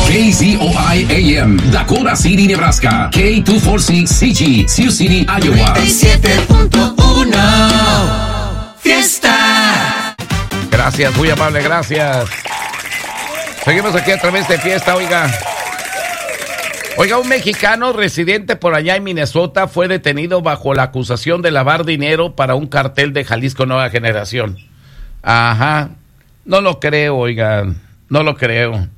KZOI AM, Dakota City, Nebraska. K246CG, Sioux City, Iowa. 97.1 Fiesta. Gracias, muy amable, gracias. Seguimos aquí a través de Fiesta, oiga. Oiga, un mexicano residente por allá en Minnesota fue detenido bajo la acusación de lavar dinero para un cartel de Jalisco Nueva Generación. Ajá, no lo creo, oiga, no lo creo.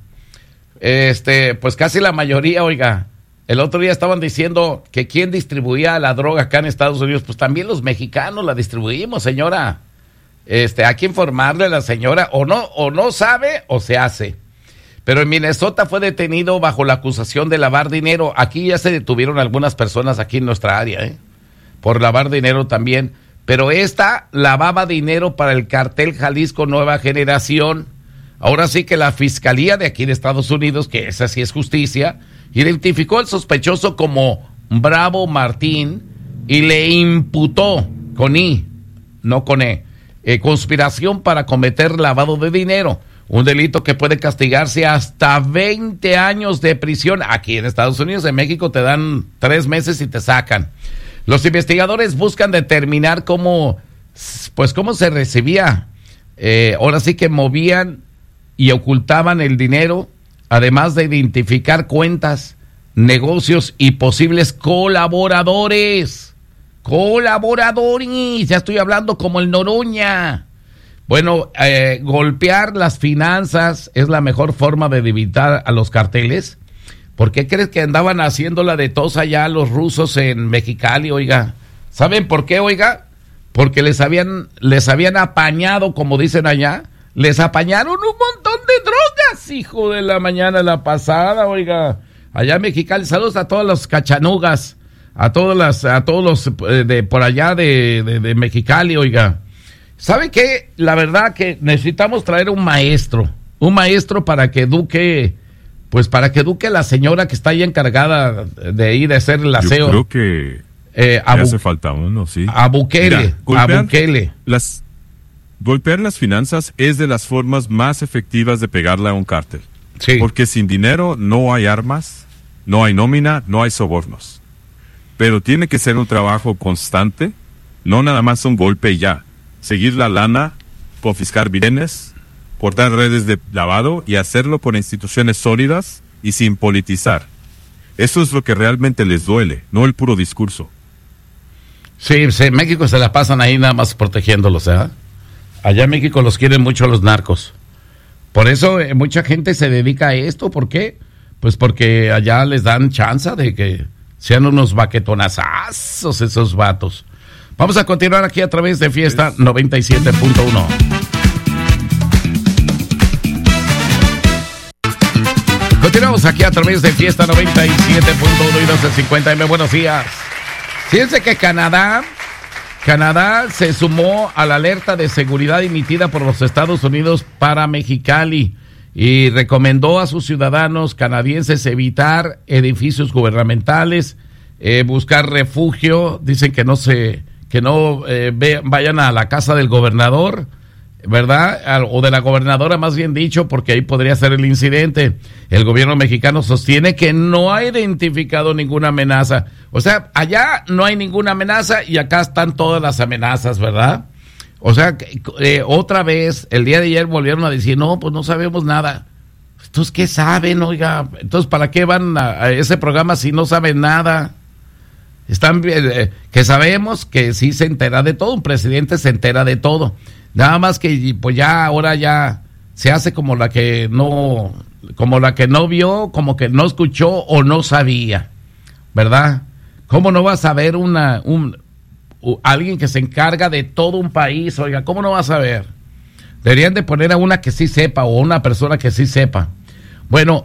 Pues casi la mayoría, oiga. El otro día estaban diciendo que quién distribuía la droga acá en Estados Unidos. Pues también los mexicanos la distribuimos, señora. Hay que informarle a la señora, o no sabe o se hace. Pero en Minnesota fue detenido bajo la acusación de lavar dinero. Aquí ya se detuvieron algunas personas aquí en nuestra área, por lavar dinero también. Pero esta lavaba dinero para el cartel Jalisco Nueva Generación. Ahora sí que la fiscalía de aquí de Estados Unidos, que esa sí es justicia, identificó al sospechoso como Bravo Martín y le imputó con I, no con E, conspiración para cometer lavado de dinero. Un delito que puede castigarse hasta 20 años de prisión. Aquí en Estados Unidos, en México te dan 3 meses y te sacan. Los investigadores buscan determinar cómo se recibía. Ahora sí que movían y ocultaban el dinero, además de identificar cuentas, negocios y posibles colaboradores. ¡Colaboradores! Ya estoy hablando como el Noroña. Bueno, golpear las finanzas es la mejor forma de debilitar a los carteles. ¿Por qué crees que andaban haciendo la de tos allá los rusos en Mexicali, oiga? ¿Saben por qué, oiga? Porque les habían apañado, como dicen allá. Les apañaron un montón de drogas, hijo de la mañana la pasada, oiga. Allá en Mexicali, saludos a todos los cachanugas, a todos los de por allá de Mexicali, oiga. ¿Sabe qué? La verdad que necesitamos traer un maestro para que eduque, la señora que está ahí encargada de hacer el aseo. Yo creo que hace falta uno, sí. A Bukele. Golpear las finanzas es de las formas más efectivas de pegarle a un cártel. Sí. Porque sin dinero no hay armas, no hay nómina, no hay sobornos. Pero tiene que ser un trabajo constante, no nada más un golpe y ya. Seguir la lana, confiscar bienes, cortar redes de lavado y hacerlo por instituciones sólidas y sin politizar. Eso es lo que realmente les duele, no el puro discurso. Sí, en México se la pasan ahí nada más protegiéndolos, ¿eh? Allá en México los quieren mucho los narcos. Por eso mucha gente se dedica a esto. ¿Por qué? Pues porque allá les dan chance de que sean unos baquetonazazos esos vatos. Vamos a continuar aquí a través de Fiesta 97.1. Continuamos aquí a través de Fiesta 97.1 y 1250M. Buenos días. Fíjense que Canadá se sumó a la alerta de seguridad emitida por los Estados Unidos para Mexicali y recomendó a sus ciudadanos canadienses evitar edificios gubernamentales, buscar refugio. Dicen que no vayan a la casa del gobernador, ¿verdad? O de la gobernadora, más bien dicho, porque ahí podría ser el incidente. El gobierno mexicano sostiene que no ha identificado ninguna amenaza. O sea, allá no hay ninguna amenaza y acá están todas las amenazas, ¿verdad? O sea, otra vez, el día de ayer volvieron a decir, no, pues no sabemos nada. Entonces, ¿qué saben, oiga? Entonces, ¿para qué van a ese programa si no saben nada? Están que sabemos que sí se entera de todo, un presidente se entera de todo. Nada más que pues ya ahora ya se hace como la que no vio, como que no escuchó o no sabía, ¿verdad? ¿Cómo no vas a ver alguien que se encarga de todo un país? Oiga, ¿cómo no vas a ver? Deberían de poner a una que sí sepa o una persona que sí sepa. Bueno,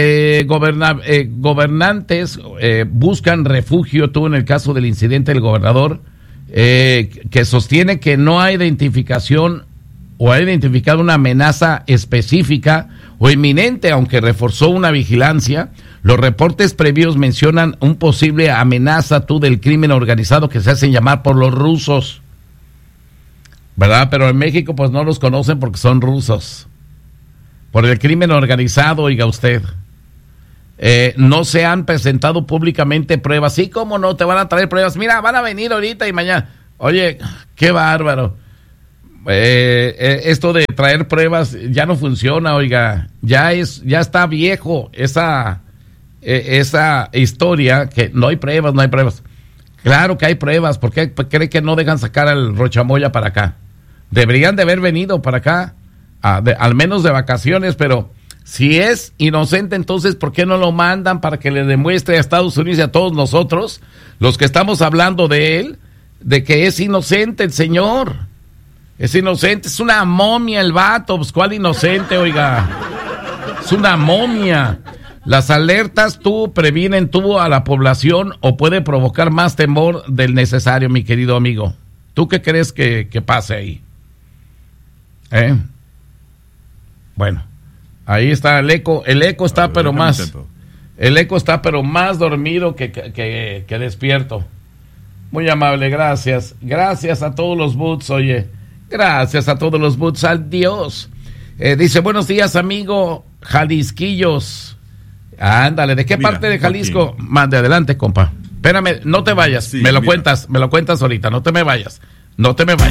gobernantes buscan refugio. Tuvo en el caso del incidente el gobernador que sostiene que no hay identificación o ha identificado una amenaza específica o inminente, aunque reforzó una vigilancia. Los reportes previos mencionan un posible amenaza del crimen organizado que se hacen llamar por los rusos, ¿verdad? Pero en México pues no los conocen porque son rusos. Por el crimen organizado, oiga usted. no se han presentado públicamente pruebas. Sí, cómo no, te van a traer pruebas. Mira, van a venir ahorita y mañana. Oye, qué bárbaro. Esto de traer pruebas ya no funciona, oiga. Ya está viejo esa historia que no hay pruebas. Claro que hay pruebas. ¿Por qué cree que no dejan sacar al Rochamoya para acá? Deberían de haber venido para acá, al menos de vacaciones, pero si es inocente, entonces ¿por qué no lo mandan para que le demuestre a Estados Unidos y a todos nosotros, los que estamos hablando de él, de que es inocente el señor? Es inocente, es una momia el vato. Pues, ¿cuál inocente, oiga? Es una momia. Las alertas previenen a la población o puede provocar más temor del necesario, mi querido amigo. ¿Tú qué crees que pase ahí? Bueno, ahí está el eco. El eco está el eco está pero más dormido que despierto. Muy amable, gracias. Gracias a todos los boots, oye. Gracias a todos los boots, al Dios. Dice, buenos días, amigo Jalisquillos. Ándale, ¿de qué parte de Jalisco? Joaquín. Mande, adelante, compa. Espérame, no te vayas. Sí, me lo mira. cuentas ahorita, no te me vayas.